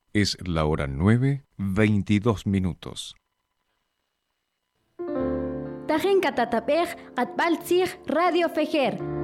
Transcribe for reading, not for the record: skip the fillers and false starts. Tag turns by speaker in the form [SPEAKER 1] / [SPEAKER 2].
[SPEAKER 1] Es la hora 9:22.
[SPEAKER 2] Tajen katatapej atbaltzig Radio Fejer.